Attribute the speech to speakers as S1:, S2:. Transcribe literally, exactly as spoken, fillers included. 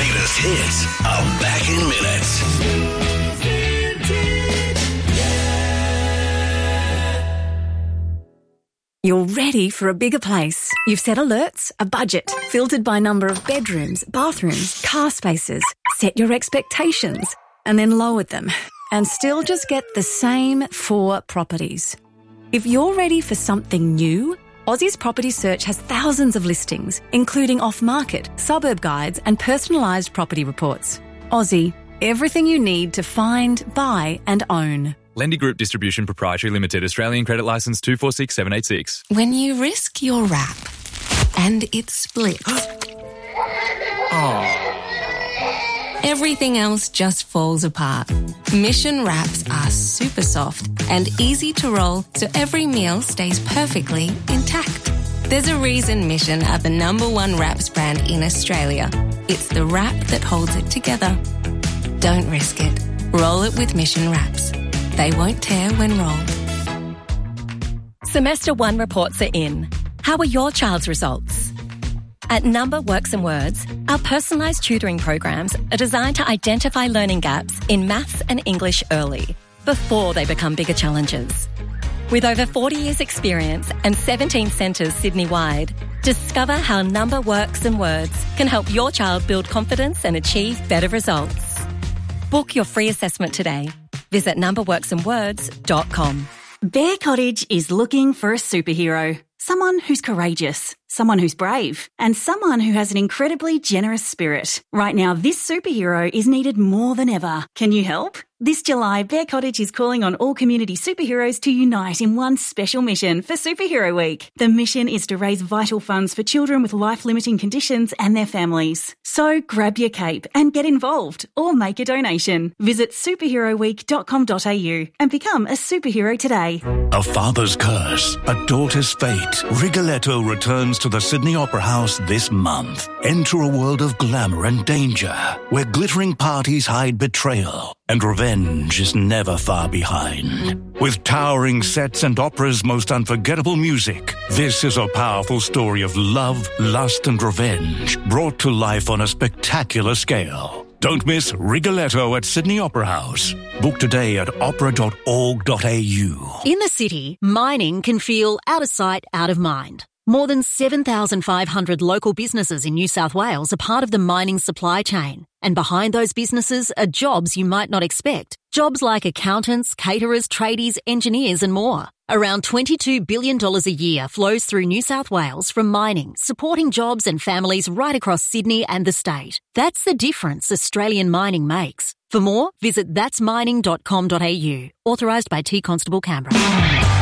S1: latest hits are back in minutes.
S2: You're ready for a bigger place. You've set alerts, a budget, filtered by number of bedrooms, bathrooms, car spaces, set your expectations, and then lowered them, and still just get the same four properties. If you're ready for something new, Aussie's Property Search has thousands of listings, including off-market, suburb guides, and personalised property reports. Aussie, everything you need to find, buy, and own.
S3: Lendy Group Distribution Proprietary Limited, Australian Credit Licence two four six seven eight six.
S4: When you risk your wrap and it splits,
S3: Oh.
S4: everything else just falls apart. Mission wraps are super soft and easy to roll, so every meal stays perfectly intact. There's a reason Mission are the number one wraps brand in Australia. It's the wrap that holds it together. Don't risk it. Roll it with Mission wraps. They won't tear when rolled.
S5: Semester one reports are in. How are your child's results? At Number Works and Words, our personalised tutoring programs are designed to identify learning gaps in maths and English early, before they become bigger challenges. With over forty years experience and seventeen centres Sydney-wide, discover how Number Works and Words can help your child build confidence and achieve better results. Book your free assessment today. Visit number works and words dot com.
S6: Bear Cottage is looking for a superhero. Someone who's courageous, someone who's brave, and someone who has an incredibly generous spirit. Right now, this superhero is needed more than ever. Can you help? This July, Bear Cottage is calling on all community superheroes to unite in one special mission for Superhero Week. The mission is to raise vital funds for children with life-limiting conditions and their families. So grab your cape and get involved or make a donation. Visit superhero week dot com dot a u and become a superhero today.
S1: A father's curse, a daughter's fate. Rigoletto returns to the Sydney Opera House this month. Enter a world of glamour and danger, where glittering parties hide betrayal, and revenge is never far behind. With towering sets and opera's most unforgettable music, this is a powerful story of love, lust, and revenge, brought to life on a spectacular scale. Don't miss Rigoletto at Sydney Opera House. Book today at opera dot org dot a u.
S7: In the city, mining can feel out of sight, out of mind. More than seven thousand five hundred local businesses in New South Wales are part of the mining supply chain. And behind those businesses are jobs you might not expect. Jobs like accountants, caterers, tradies, engineers and more. Around twenty-two billion dollars a year flows through New South Wales from mining, supporting jobs and families right across Sydney and the state. That's the difference Australian mining makes. For more, visit that's mining dot com dot a u. Authorised by T Constable Canberra.